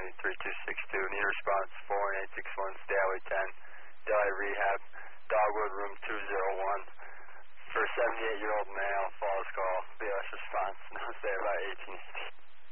3262. Need response 41861, Staley 10, Delhi Rehab, Dogwood Room 201. For a 78-year-old male, falls call, BLS response, now stay about 18.